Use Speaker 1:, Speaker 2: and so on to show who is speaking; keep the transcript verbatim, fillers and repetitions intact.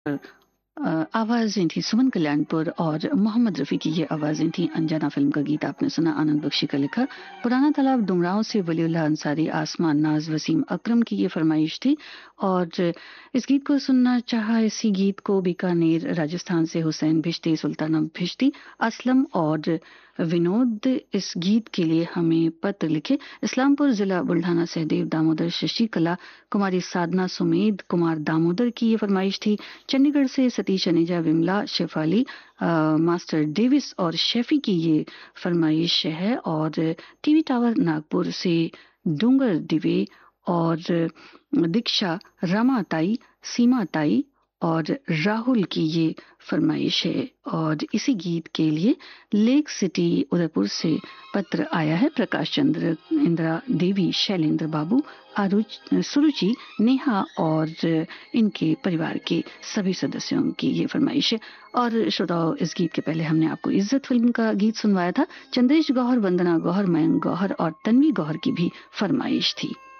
Speaker 1: अ, आवाज़ें थी सुमन कल्याणपुर और मोहम्मद रफ़ी की ये आवाज़ें थी। अनजाना फ़िल्म का गीत आपने सुना, आनंद बख्शी का लिखा। पुराना तालाब डुमरांव से वलीउल्लाह अंसारी, आसमान नाज वसीम अकरम की ये फ़रमाइश थी। और इस गीत को सुनना चाहा, इसी गीत को बीकानेर राजस्थान से हुसैन भिश्ती, सुल्ताना भिश्ती, असलम और विनोद इस गीत के लिए हमें पत्र लिखे। इस्लामपुर जिला बुल्ढाना सहदेव दामोदर शशिकला, कुमारी साधना सुमेध कुमार दामोदर की ये फरमाइश थी। चंडीगढ़ से सतीश अनेजा, विमला शेफाली, अ, मास्टर डेविस और शेफी की ये फरमाइश है। और टीवी टावर नागपुर से डूंगर दिवे और दीक्षा, रमा ताई, सीमा ताई और राहुल की ये फरमाइश है। और इसी गीत के लिए लेक सिटी उदयपुर से पत्र आया है। प्रकाश चंद्र, इंदिरा देवी, शैलेंद्र बाबू, आरुच, सुरुचि, नेहा और इनके परिवार के सभी सदस्यों की ये फरमाइश है। और श्रोताओं, इस गीत के पहले हमने आपको इज्जत फिल्म का गीत सुनवाया था। चंद्रेश गौहर, वंदना गौहर, मयंक गौहर और तन्वी गौहर की भी फरमाइश थी।